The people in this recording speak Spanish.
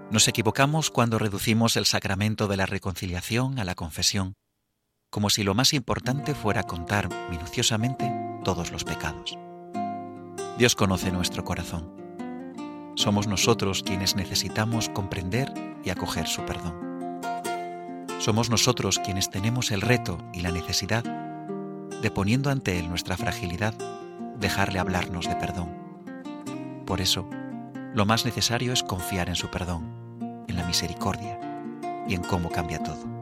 Nos equivocamos cuando reducimos el sacramento de la reconciliación a la confesión, como si lo más importante fuera contar minuciosamente todos los pecados. Dios conoce nuestro corazón. Somos nosotros quienes necesitamos comprender y acoger su perdón. Somos nosotros quienes tenemos el reto y la necesidad de, poniendo ante Él nuestra fragilidad, dejarle hablarnos de perdón. Por eso, lo más necesario es confiar en su perdón, en la misericordia y en cómo cambia todo.